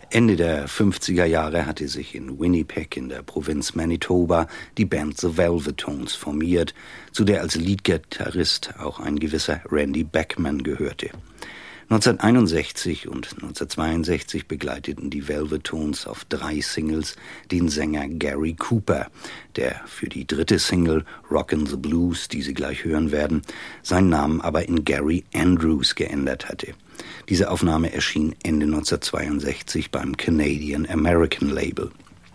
Ende der 50er Jahre hatte sich in Winnipeg in der Provinz Manitoba die Band The Velvetones formiert, zu der als Leadgitarrist auch ein gewisser Randy Bachman gehörte. 1961 und 1962 begleiteten die Velvetones auf 3 Singles den Sänger Gary Cooper, der für die 3. Single Rockin' the Blues, die Sie gleich hören werden, seinen Namen aber in Gary Andrews geändert hatte. Diese Aufnahme erschien Ende 1962 beim Canadian American Label.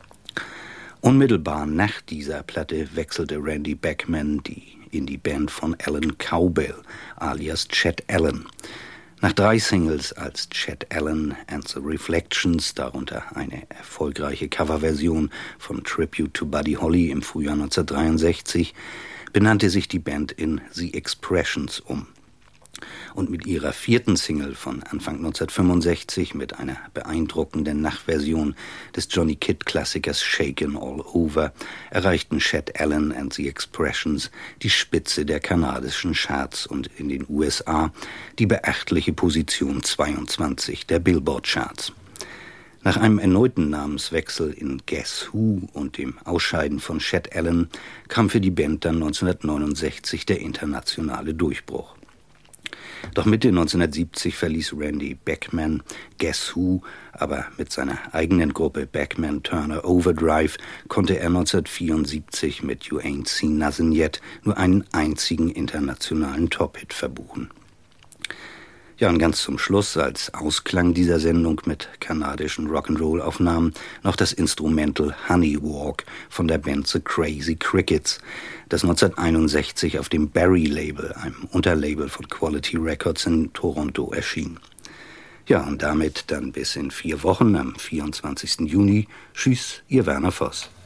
Unmittelbar nach dieser Platte wechselte Randy Bachman in die Band von Alan Cowbell, alias Chet Allen. Nach 3 Singles als Chet Allen and the Reflections, darunter eine erfolgreiche Coverversion von Tribute to Buddy Holly im Frühjahr 1963, benannte sich die Band in The Expressions um. Und mit ihrer 4. Single von Anfang 1965 mit einer beeindruckenden Nachversion des Johnny Kidd-Klassikers Shakin' All Over erreichten Chet Allen and the Expressions die Spitze der kanadischen Charts und in den USA die beachtliche Position 22 der Billboard-Charts. Nach einem erneuten Namenswechsel in Guess Who und dem Ausscheiden von Chet Allen kam für die Band dann 1969 der internationale Durchbruch. Doch Mitte 1970 verließ Randy Bachman Guess Who, aber mit seiner eigenen Gruppe Bachman Turner Overdrive konnte er 1974 mit You Ain't Seen Nothin' Yet nur einen einzigen internationalen Top-Hit verbuchen. Ja, und ganz zum Schluss, als Ausklang dieser Sendung mit kanadischen Rock'n'Roll-Aufnahmen, noch das Instrumental Honey Walk von der Band The Crazy Crickets, das 1961 auf dem Barry-Label, einem Unterlabel von Quality Records in Toronto, erschien. Ja, und damit dann bis in 4 Wochen, am 24. Juni. Tschüss, Ihr Werner Voss.